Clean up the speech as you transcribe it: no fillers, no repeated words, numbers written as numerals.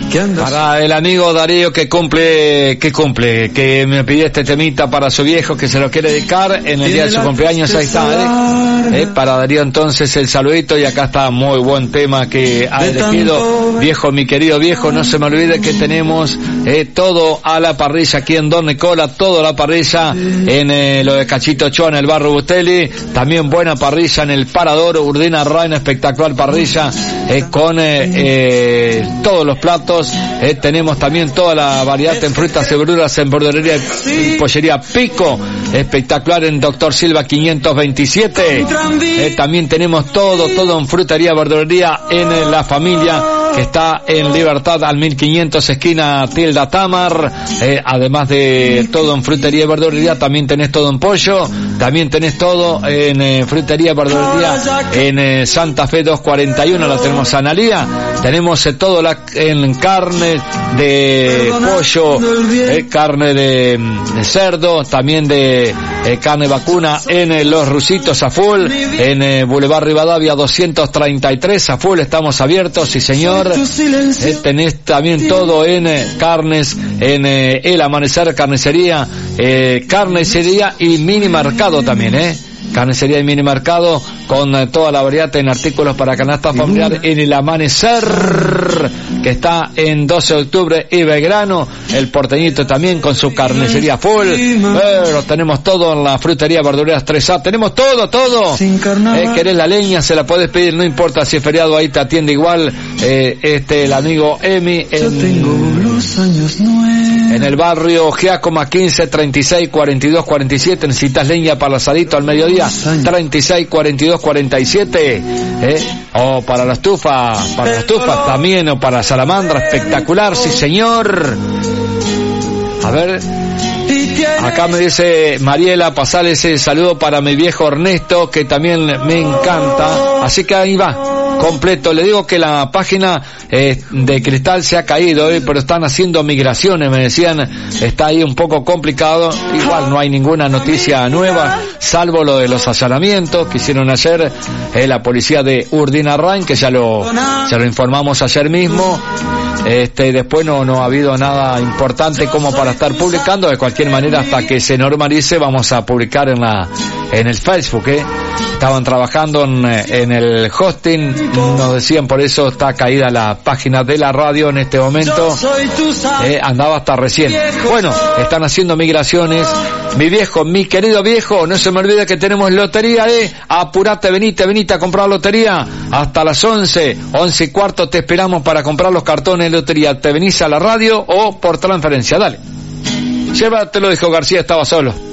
Para el amigo Darío que me pidió este temita para su viejo que se lo quiere dedicar en el día de su cumpleaños. Ahí está, para Darío entonces el saludito, y acá está muy buen tema que ha elegido. Viejo, mi querido viejo, no se me olvide que tenemos todo a la parrilla aquí en Don Nicola, todo a la parrilla en lo de Cachito Ochoa en el barrio Bustelli, también buena parrilla en el Parador Urdina Rain, espectacular parrilla con todos los platos. Tenemos también toda la variedad en frutas y verduras en verdulería y pollería Pico, espectacular en Doctor Silva 527. También tenemos todo en frutería y verdulería en La Familia, que está en Libertad al 1500 esquina Tilda Tamar. Además de todo en frutería y verdulería, también tenés todo en pollo, también tenés todo en frutería y verdulería en Santa Fe 241, la tenemos Analía. Tenemos todo en carne de pollo, carne de cerdo, también de carne vacuna en Los Rusitos a full, en Boulevard Rivadavia 233 a full, estamos abiertos, sí señor. Tenés también todo en carnes, en El Amanecer Carnicería, carnicería y mini mercado también, carnicería y mini mercado con toda la variedad en artículos para canasta familiar en El Amanecer, que está en 12 de octubre y Belgrano. El Porteñito también con su carnicería full. Pero tenemos todo en la frutería Verduleras 3A, tenemos todo. Querés la leña, se la podés pedir, no importa si es feriado, ahí te atiende igual el amigo Emi en el barrio Giacomo 15 36 42 47. Necesitas leña para el asadito al mediodía, 36 42 47, o para la estufa también, o para salamandra, espectacular, sí señor. A ver, acá me dice Mariela, pasale ese saludo para mi viejo Ernesto, que también me encanta. Así que ahí va, completo. Le digo que la página de Cristal se ha caído hoy, pero están haciendo migraciones, me decían, está ahí un poco complicado. Igual no hay ninguna noticia nueva, salvo lo de los allanamientos que hicieron ayer la policía de Urdina Rain, que ya lo informamos ayer mismo. Después no ha habido nada importante como para estar publicando. De cualquier manera, hasta que se normalice, vamos a publicar en el Facebook. Estaban trabajando en el hosting, nos decían, por eso está caída la página de la radio en este momento. Andaba hasta recién. Bueno, están haciendo migraciones. Mi viejo, mi querido viejo, no se me olvide que tenemos lotería, apurate, venite a comprar lotería hasta las 11:15 te esperamos para comprar los cartones de lotería. Te venís a la radio o por transferencia, dale. Llévatelo, dijo García, estaba solo.